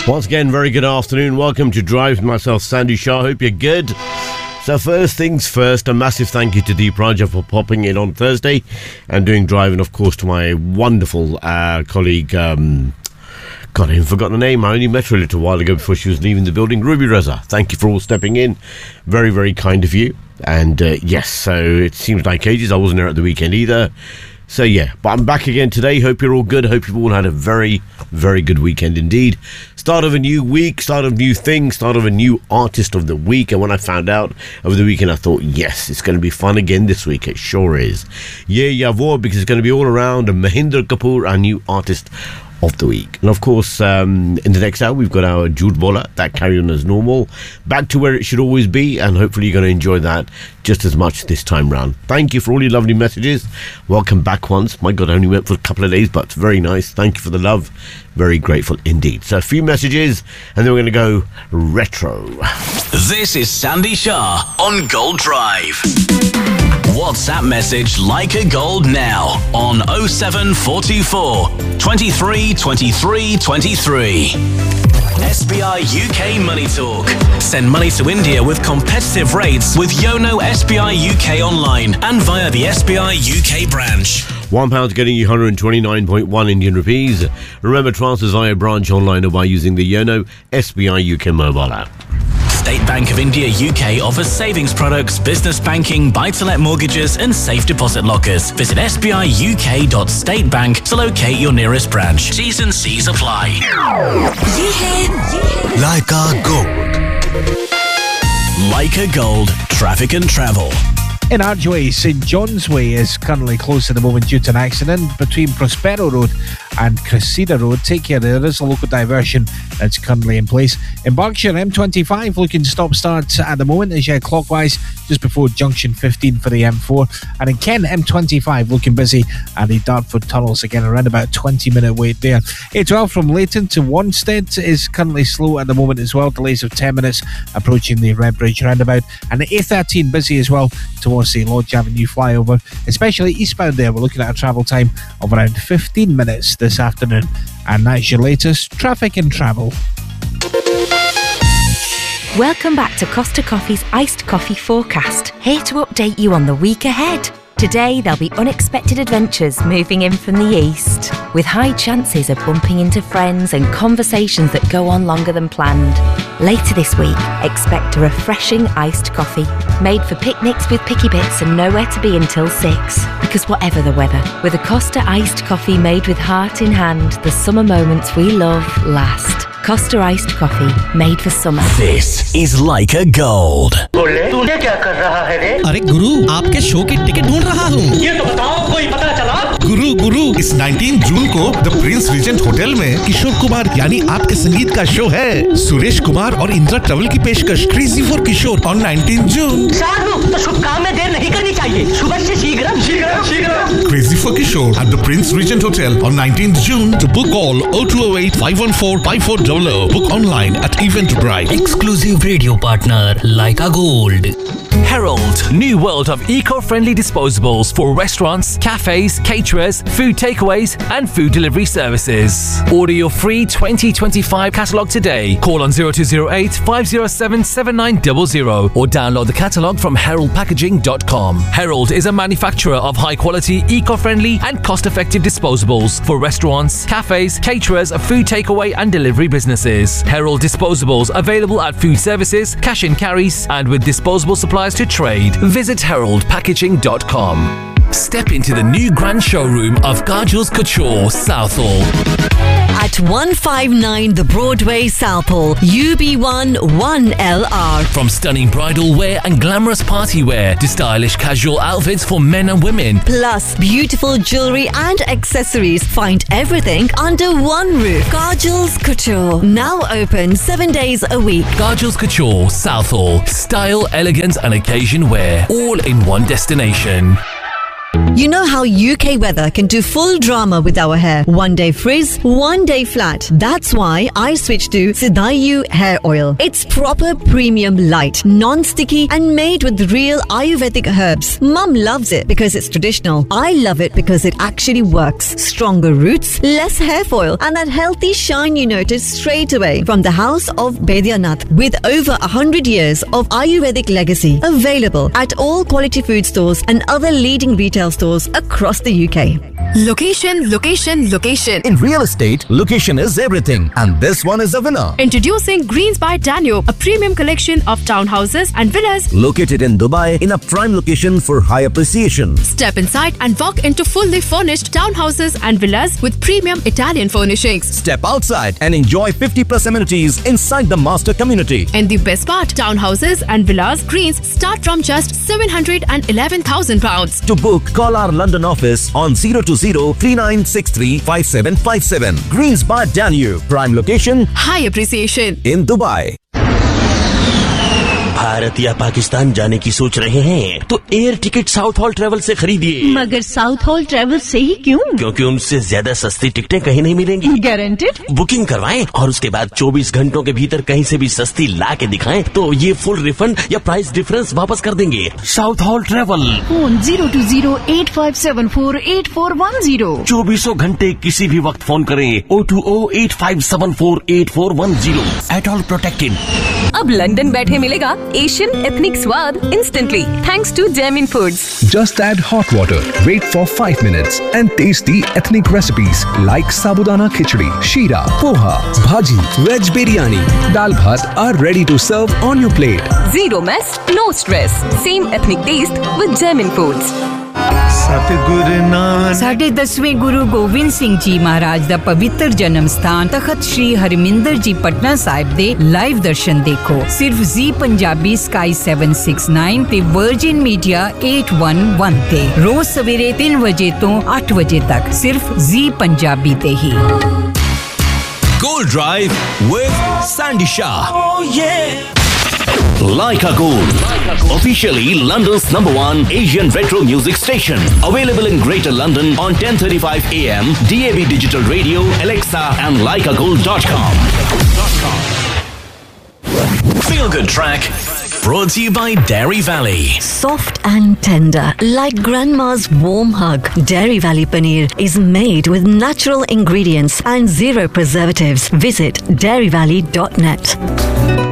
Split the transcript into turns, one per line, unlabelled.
Once again, very good afternoon. Welcome to Drive with myself, Sandy Shah. Hope you're good. So first things first, a massive thank you to Deep Raja for popping in on Thursday and doing Drive, and of course to my wonderful colleague, God, I even forgot the name. I only met her a little while ago before she was leaving the building, Ruby Reza. Thank you for all stepping in. Very, very kind of you. And yes, so it seems like ages. I wasn't there at the weekend either. So yeah, but I'm back again today. Hope you're all good. Hope you've all had a very, very good weekend indeed. Start of a new week, start of new things, start of a new artist of the week. And when I found out over the weekend, I thought, yes, it's going to be fun again this week. It sure is. Yeah, because it's going to be all around Mahendra Kapoor, our new artist of the week. And of course, in the next hour, we've got our Jude Bola, that carry on as normal, back to where it should always be, and hopefully you're going to enjoy that just as much this time round. Thank you for all your lovely messages. Welcome back once. My God, I only went for a couple of days, but it's very nice. Thank you for the love. Very grateful indeed. So a few messages, and then we're going to go retro.
This is Sandy Shah on Gold Drive. WhatsApp message Like a Gold now on 07424 23 23 23. SBI UK Money Talk. Send money to India with competitive rates with Yono SBI UK online and via the SBI UK branch.
£1 getting you 129.1 Indian rupees. Remember, transfers via branch online or by using the Yono SBI UK mobile app.
State Bank of India UK offers savings products, business banking, buy-to-let mortgages and safe deposit lockers. Visit sbiuk.statebank to locate your nearest branch. T's and C's apply.
Like a Gold.
Like a Gold, traffic and travel.
In Archway, St John's Way is currently closed at the moment due to an accident between Prospero Road and Cressida Road. Take care, there is a local diversion that's currently in place. In Berkshire, M25 looking stop-start at the moment as you head clockwise just before junction 15 for the M4. And in Kent, M25 looking busy at the Dartford tunnels, again around about a 20-minute wait there. A12 from Leighton to Wanstead is currently slow at the moment as well, delays of 10 minutes approaching the Redbridge roundabout. And the A13 busy as well towards the Lodge Avenue flyover, especially eastbound there. We're looking at a travel time of around 15 minutes this afternoon. And that's your latest traffic and travel.
Welcome back to Costa Coffee's Iced Coffee Forecast, here to update you on the week ahead. Today there'll be unexpected adventures moving in from the east, with high chances of bumping into friends and conversations that go on longer than planned. Later this week, expect a refreshing iced coffee, made for picnics with picky bits and nowhere to be until 6. Because whatever the weather, with a Costa iced coffee made with heart in hand, the summer moments we love last. Costa iced coffee, made for summer.
This is Like a Gold.
अरे गुरु, आपके show की ticket ढूंढ रहा हूँ।
ये तो बताओ, कोई पता चला?
गुरु, इस 19 जून को द प्रिंस रीजेंट होटल में किशोर कुमार यानी आपके संगीत का शो है। सुरेश कुमार और इंदिरा ट्रैवल की पेशकश क्रेजी फॉर किशोर ऑन 19 जून।
साधु, तो शुभ काम में देर नहीं करनी चाहिए। सुबह से शीघ्र।
Crazy for Kishore at the Prince Regent Hotel on 19th June. To book all 0208 514 5400. Book online at Eventbrite.
Exclusive radio partner Like a Gold. Herald, new world of eco-friendly disposables for restaurants, cafes, caterers, food takeaways and food delivery services. Order your free 2025 catalogue today. Call on 0208 507 7900 or download the catalogue from heraldpackaging.com. Herald is a manufacturer of high-quality, eco-friendly and cost-effective disposables for restaurants, cafes, caterers, food takeaway and delivery businesses. Herald disposables available at food services, cash and carries and with disposable supplies to trade. Visit heraldpackaging.com. Step into the new grand showroom of Kajal's Couture, Southall.
At 159 The Broadway, Southall, UB1 1LR.
From stunning bridal wear and glamorous party wear to stylish casual outfits for men and women.
Plus beautiful jewellery and accessories. Find everything under one roof. Kajal's Couture. Now open 7 days a week.
Kajal's Couture, Southall. Style, elegance and occasion wear. All in one destination.
You know how UK weather can do full drama with our hair. One day frizz, one day flat. That's why I switched to Sidayu hair oil. It's proper premium light, non-sticky and made with real Ayurvedic herbs. Mum loves it because it's traditional. I love it because it actually works. Stronger roots, less hair foil and that healthy shine you notice straight away. From the house of Baidyanath with over 100 years of Ayurvedic legacy. Available at all quality food stores and other leading retail stores across the UK.
Location, location, location.
In real estate, location is everything, and this one is a winner.
Introducing Greens by Danube, a premium collection of townhouses and villas
located in Dubai in a prime location for high appreciation.
Step inside and walk into fully furnished townhouses and villas with premium Italian furnishings.
Step outside and enjoy 50+ amenities inside the master community.
And the best part, townhouses and villas Greens start from just £711,000.
To book, call our London office on 020-3963-5757. Greens by Danube, prime location,
high appreciation
in Dubai.
Bharat या पाकिस्तान जाने की सोच रहे हैं तो air ticket south hall travel से खरीदिए।
मगर साउथ हॉल ट्रेवल से ही क्यों?
क्योंकि उनसे ज्यादा सस्ती टिकटें कहीं नहीं मिलेंगी।
गारंटेड?
बुकिंग करवाएं और उसके बाद 24 घंटों के भीतर कहीं से भी सस्ती ला के दिखाएं तो ये फुल रिफंड या प्राइस डिफरेंस वापस कर देंगे। South hall travel,
phone 020-8574-8410।
24 घंटे किसी भी वक्त फोन करें 020-8574-8410। At all protected.
अब लंदन बैठे मिलेगा एशियन एथनिक स्वाद instantly thanks to Jaimin foods.
Just add hot water, wait for 5 minutes and tasty ethnic recipes like sabudana khichdi, sheera, poha, bhaji, veg biryani, dal bhat are ready to serve on your plate.
Zero mess, no stress. Same ethnic taste with Jaimin Foods.
ਸਾਡੇ 10ਵੇਂ ਗੁਰੂ ਗੋਬਿੰਦ ਸਿੰਘ ਜੀ ਮਹਾਰਾਜ ਦਾ ਪਵਿੱਤਰ ਜਨਮ ਸਥਾਨ ਤਖਤ ਸ੍ਰੀ ਹਰਮਿੰਦਰ ਜੀ ਪਟਨਾ ਸਾਹਿਬ ਦੇ live ਦਰਸ਼ਨ ਦੇਖੋ ਸਿਰਫ ਜ਼ੀ Punjabi sky 769 ਤੇ virgin media 811 ਤੇ ਰੋਜ਼ ਸਵੇਰੇ 3 ਵਜੇ ਤੋਂ 8 ਵਜੇ ਤੱਕ ਸਿਰਫ ਜ਼ੀ ਪੰਜਾਬੀ ਤੇ ਹੀ।
Gold Drive with Sandy Shah. Oh yeah. Leica Gold, officially London's #1 Asian retro music station. Available in Greater London on 10:35 AM, DAB Digital Radio, Alexa and leicagold.com. Feel Good Track, brought to you by Dairy Valley.
Soft and tender, like grandma's warm hug. Dairy Valley Paneer is made with natural ingredients and zero preservatives. Visit dairyvalley.net.